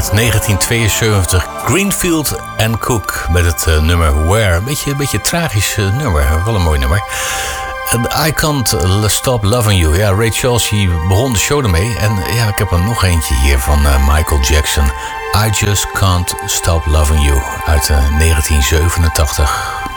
uit 1972. Greenfield and Cook met het nummer Where. Een beetje tragisch nummer, wel een mooi nummer. I Can't Stop Loving You. Ja, Ray Charles begon de show ermee. En ja, ik heb er nog eentje hier van Michael Jackson. I Just Can't Stop Loving You uit 1987.